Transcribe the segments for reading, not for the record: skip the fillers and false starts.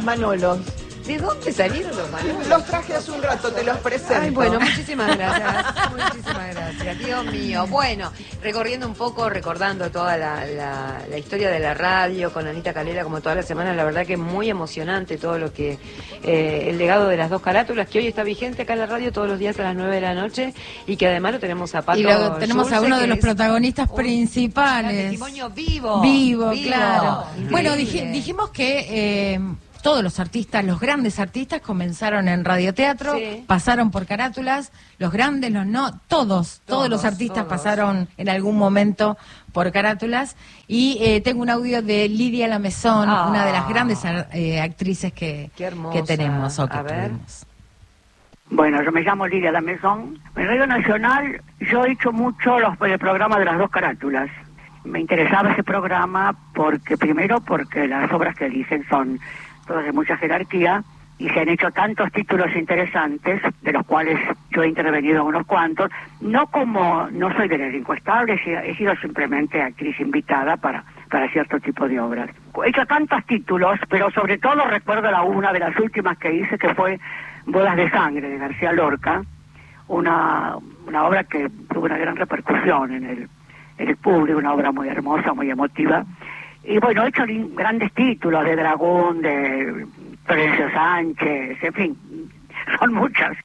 Manolos. ¿De dónde salieron los Manolos? Los traje hace un rato, te los presento. Ay, bueno, muchísimas gracias. Muchísimas gracias, Dios mío. Bueno, recorriendo un poco, recordando toda la historia de la radio con Anita Calera, como todas las semanas, la verdad que es muy emocionante todo lo que el legado de las dos carátulas, que hoy está vigente acá en la radio todos los días a las 9 de la noche, y que además lo tenemos a Pato. Y lo tenemos Schulze, a uno de los es protagonistas principales. testimonio vivo. Vivo, claro. Increíble. Bueno, dijimos que todos los artistas, los grandes artistas comenzaron en radioteatro, Sí. pasaron por carátulas, los grandes, los no, todos los artistas pasaron en algún momento por carátulas, y tengo un audio de Lidia Lamezón, una de las grandes actrices que tenemos o que tuvimos. Bueno, yo me llamo Lidia Lamezón. En Radio Nacional yo he hecho mucho el programa de las dos carátulas. Me interesaba ese programa porque las obras que dicen son todas de mucha jerarquía y se han hecho tantos títulos interesantes, de los cuales yo he intervenido en unos cuantos, no soy del elenco estable, he sido simplemente actriz invitada para cierto tipo de obras. He hecho tantos títulos, pero sobre todo recuerdo una de las últimas que hice, que fue Bodas de Sangre, de García Lorca, una obra que tuvo una gran repercusión en el público, una obra muy hermosa, muy emotiva. Y bueno, he hecho grandes títulos de Dragón, de Florencio Sánchez, en fin, son muchas.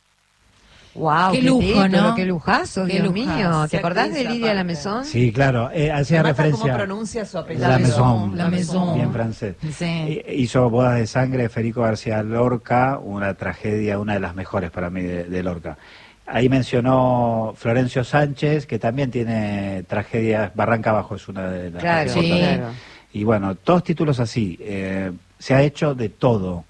Wow, qué lujo, título, ¿no? Qué lujazo, Qué Dios lujazo. mío. ¿Te acordás de Lidia Lamezón? Sí, claro, hacía referencia. ¿Cómo pronuncia su apellido? La Maison. Bien francés. Sí. Hizo Bodas de Sangre de Federico García Lorca, una tragedia, una de las mejores para mí de Lorca. Ahí mencionó Florencio Sánchez, que también tiene tragedias. Barranca Abajo es una de las Claro, más sí. importantes. Claro. Y bueno, todos títulos así. Se ha hecho de todo.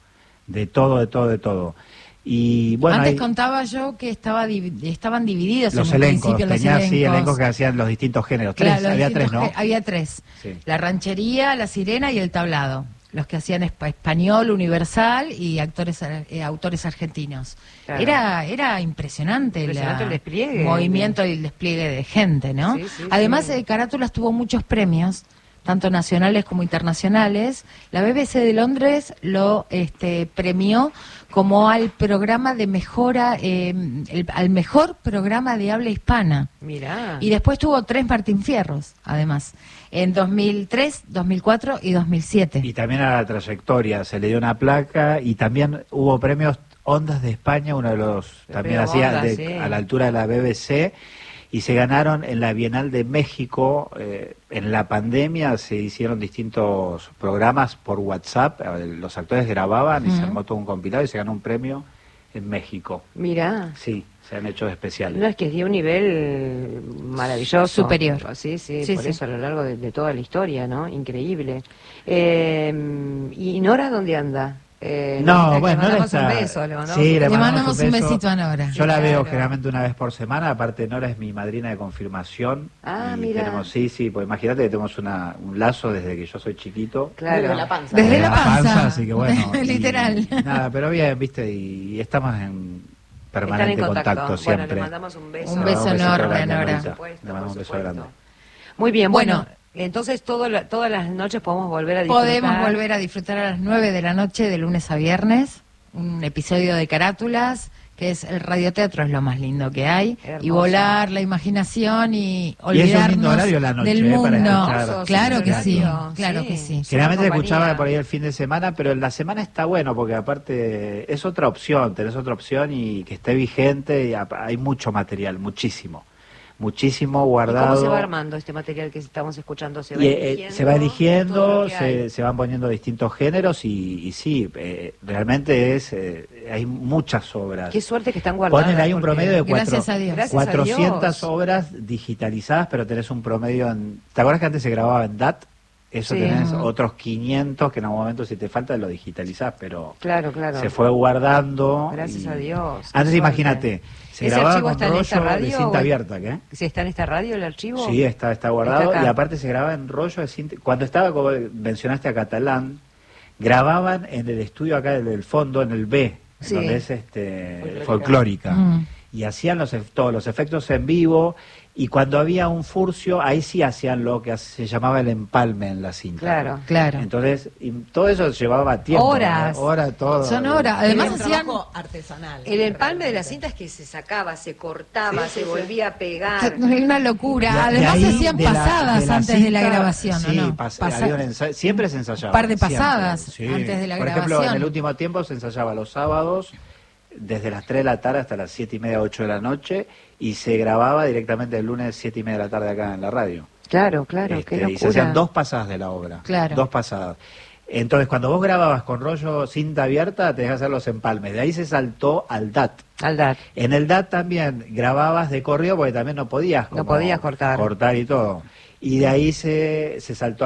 Y bueno, Antes ahí contaba yo que estaban divididos los en un elencos, principio los tenía elencos. sí elencos que hacían los distintos géneros. Claro, los había distintos tres, ¿no? Había tres. Sí. La ranchería, la sirena y el tablado. Los que hacían español, universal y autores argentinos. Claro. Era impresionante, Impresionante el despliegue. movimiento y el despliegue de gente, ¿no? Sí, sí, Además, sí. Carátulas tuvo muchos premios, tanto nacionales como internacionales. La BBC de Londres lo premió como al programa de mejora, al mejor programa de habla hispana. Mirá. Y después tuvo 3 Martín Fierros, además, en 2003, 2004 y 2007. Y también a la trayectoria se le dio una placa, y también hubo premios Ondas de España, uno de los también premio hacía Ondas, sí. a la altura de la BBC, y se ganaron en la Bienal de México. En la pandemia se hicieron distintos programas por WhatsApp, los actores grababan y se armó todo un compilado y se ganó un premio en México. Mirá. Sí, se han hecho especiales. No, es que es de un nivel maravilloso. Superior. Sí, Sí, por sí. eso a lo largo de toda la historia, ¿no? Increíble. ¿Y Nora dónde anda? No, bueno, le Nora mandamos está. un beso, le mandamos Sí, un Le beso. mandamos un beso. besito a Nora. Yo la veo Claro. generalmente una vez por semana. Aparte, Nora es mi madrina de confirmación. Ah, y mira. tenemos, sí, pues imagínate que tenemos un lazo desde que yo soy chiquito. Claro. Desde la panza. Desde la panza. Así que bueno. Literal. y nada, pero bien, viste, y estamos en Están permanente en contacto. contacto Bueno, siempre. le mandamos un beso. Un beso enorme a grande, Nora. Norita. Por supuesto, Le mandamos un por beso supuesto. grande. Muy bien, bueno, Bueno. entonces todas las noches podemos volver a disfrutar. Podemos volver a disfrutar a las 9 de la noche, de lunes a viernes, un episodio de Carátulas, que es el radioteatro, es lo más lindo que hay, Hermoso. y volar la imaginación y Y es un lindo olvidarnos horario la noche, del para mundo. escuchar. Claro que sí, Horario, claro sí. que sí. Generalmente Compañía. escuchaba por ahí el fin de semana, pero en la semana está bueno porque aparte es otra opción, tenés otra opción y que esté vigente, y hay mucho material, muchísimo ¿Y guardado. cómo se va armando este material que estamos escuchando? ¿Se va Y, eligiendo? se va eligiendo, todo lo que hay? se van poniendo distintos géneros y sí, realmente hay muchas obras. Qué suerte que están guardadas. Ponen ahí un porque- promedio de Gracias a Dios. Gracias a 400 Dios. obras digitalizadas, pero tenés un promedio en... ¿Te acuerdas que antes se grababa en DAT? Eso Sí. tenés otros 500 que en algún momento si te falta lo digitalizás, pero Claro, claro. se fue guardando. Gracias a Dios. Qué Antes suerte. imagínate, se ¿Ese grababa archivo con está en esta rollo de radio cinta o- abierta, ¿qué? ¿Si está en esta radio el archivo? Sí, está guardado. Está acá. Y aparte se grababa en rollo de cinta. Cuando estaba, como mencionaste a Catalán, grababan en el estudio acá del fondo, en el B, Sí. donde es folclórica. Mm. Y hacían todos los efectos en vivo, Y cuando había un furcio, ahí sí hacían lo que se llamaba el empalme en la cinta. Claro. Claro. Entonces, y todo eso llevaba tiempo. Horas. Horas, todo. Son horas. Además Era un hacían... trabajo artesanal. El empalme de la cinta es que se sacaba, se cortaba, se volvía a pegar. Una locura. De Además ahí, hacían de la pasadas antes de la cinta, grabación, sí, ¿o no? había un siempre se ensayaba. Un par de siempre, pasadas sí. antes de la Por grabación. ejemplo, en el último tiempo se ensayaba los sábados, desde las 3 de la tarde hasta las 7:30, 8 de la noche, y se grababa directamente el lunes 7:30 de la tarde acá en la radio. Claro, qué locura. Y se hacían 2 pasadas de la obra. Claro. 2 pasadas. Entonces, cuando vos grababas con rollo cinta abierta, te dejás hacer los empalmes. De ahí se saltó al DAT. Al DAT. En el DAT también grababas de corrido porque también no podías No podías cortar. cortar y todo. Y de ahí se saltó